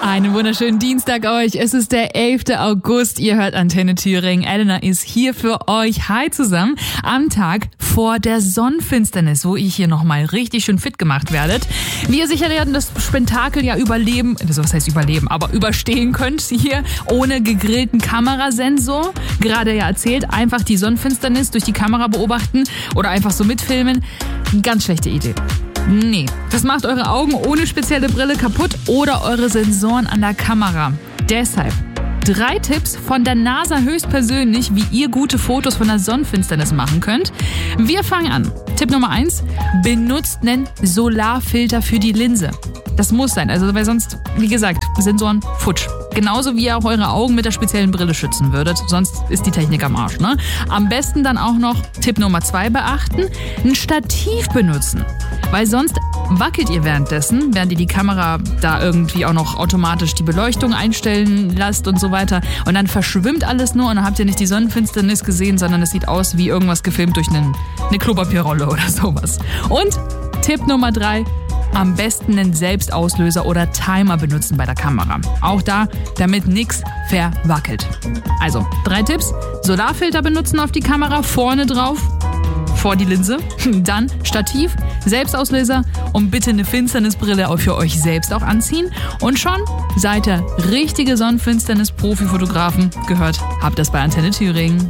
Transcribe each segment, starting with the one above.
Einen wunderschönen Dienstag euch. Es ist der 11. August. Ihr hört Antenne Thüringen. Elena ist hier für euch. Hi zusammen. Am Tag vor der Sonnenfinsternis, wo ihr hier nochmal richtig schön fit gemacht werdet. Wie ihr sicher das Spektakel ja überleben, also was heißt überleben, aber überstehen könnt hier ohne gegrillten Kamerasensor. Gerade ja erzählt, einfach die Sonnenfinsternis durch die Kamera beobachten oder einfach so mitfilmen. Ganz schlechte Idee. Nee, das macht eure Augen ohne spezielle Brille kaputt oder eure Sensoren an der Kamera. Deshalb 3 Tipps von der NASA höchstpersönlich, wie ihr gute Fotos von der Sonnenfinsternis machen könnt. Wir fangen an. Tipp Nummer 1, benutzt einen Solarfilter für die Linse. Das muss sein, also weil sonst, wie gesagt, Sensoren futsch. Genauso wie ihr auch eure Augen mit der speziellen Brille schützen würdet, sonst ist die Technik am Arsch, ne? Am besten dann auch noch Tipp Nummer 2 beachten, ein Stativ benutzen. Weil sonst wackelt ihr währenddessen, während ihr die Kamera da irgendwie auch noch automatisch die Beleuchtung einstellen lasst und so weiter. Und dann verschwimmt alles nur und dann habt ihr nicht die Sonnenfinsternis gesehen, sondern es sieht aus wie irgendwas gefilmt durch eine Klopapierrolle oder sowas. Und Tipp Nummer 3, am besten einen Selbstauslöser oder Timer benutzen bei der Kamera. Auch da, damit nichts verwackelt. Also, 3 Tipps. Solarfilter benutzen auf die Kamera, vorne drauf, vor die Linse. Dann Stativ, Selbstauslöser und bitte eine Finsternisbrille auch für euch selbst auch anziehen. Und schon seid ihr richtige Sonnenfinsternis-Profi-Fotografen. Gehört, habt das bei Antenne Thüringen.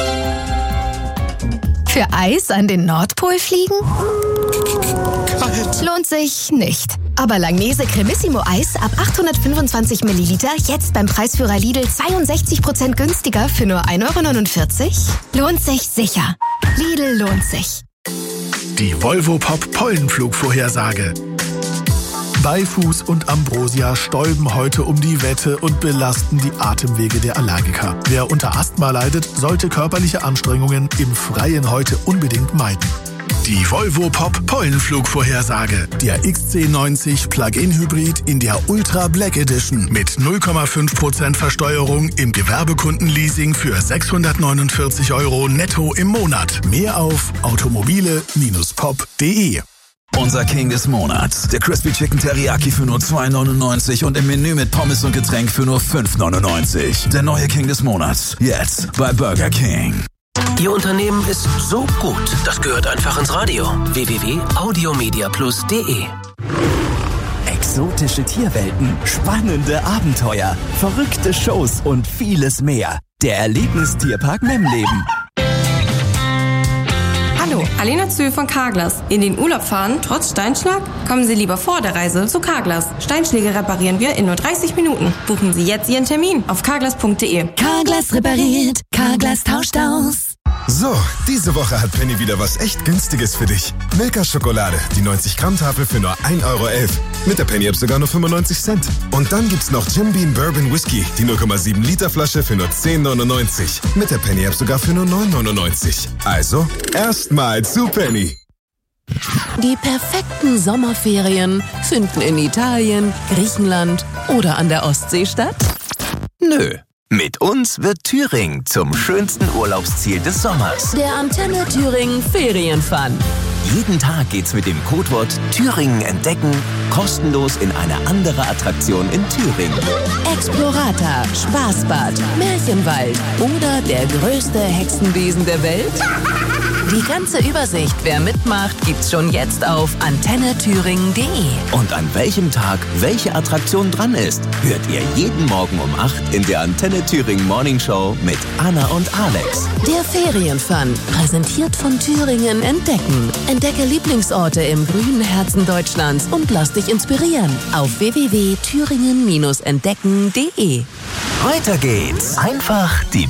Für Eis an den Nordpol fliegen? Kalt. Lohnt sich nicht. Aber Langnese Cremissimo Eis ab 825 Milliliter jetzt beim Preisführer Lidl 62% günstiger für nur 1,49 €? Lohnt sich sicher. Lidl lohnt sich. Die Volvo Pop Pollenflugvorhersage. Beifuß und Ambrosia stäuben heute um die Wette und belasten die Atemwege der Allergiker. Wer unter Asthma leidet, sollte körperliche Anstrengungen im Freien heute unbedingt meiden. Die Volvo Pop Pollenflugvorhersage. Der XC90 Plug-in Hybrid in der Ultra Black Edition mit 0,5% Versteuerung im Gewerbekundenleasing für 649 € netto im Monat. Mehr auf automobile-pop.de. Unser King des Monats. Der Crispy Chicken Teriyaki für nur 2,99 € und im Menü mit Pommes und Getränk für nur 5,99 €. Der neue King des Monats. Jetzt bei Burger King. Ihr Unternehmen ist so gut, das gehört einfach ins Radio. www.audiomediaplus.de. Exotische Tierwelten, spannende Abenteuer, verrückte Shows und vieles mehr. Der Erlebnistierpark Memleben. Hallo, Alena Zöhl von Carglass. In den Urlaub fahren, trotz Steinschlag? Kommen Sie lieber vor der Reise zu Carglass. Steinschläge reparieren wir in nur 30 Minuten. Buchen Sie jetzt Ihren Termin auf carglass.de. Carglass repariert, Carglass tauscht aus. So, diese Woche hat Penny wieder was echt Günstiges für dich. Milka Schokolade, die 90-Gramm-Tafel für nur 1,11 €. Mit der Penny-App sogar nur 95 Cent. Und dann gibt's noch Jim Beam Bourbon Whisky, die 0,7-Liter-Flasche für nur 10,99 €. Mit der Penny-App sogar für nur 9,99 €. Also, erstmal zu Penny. Die perfekten Sommerferien finden in Italien, Griechenland oder an der Ostsee statt? Nö. Mit uns wird Thüringen zum schönsten Urlaubsziel des Sommers. Der Antenne Thüringen Ferienfun. Jeden Tag geht's mit dem Codewort Thüringen entdecken kostenlos in eine andere Attraktion in Thüringen. Explorata, Spaßbad, Märchenwald oder der größte Hexenbesen der Welt? Die ganze Übersicht, wer mitmacht, gibt's schon jetzt auf antennethüringen.de. Und an welchem Tag welche Attraktion dran ist, hört ihr jeden Morgen um 8 in der Antenne Thüringen Morning Show mit Anna und Alex. Der Ferienfun, präsentiert von Thüringen Entdecken. Entdecke Lieblingsorte im grünen Herzen Deutschlands und lass dich inspirieren auf www.thüringen-entdecken.de. Weiter geht's. Einfach die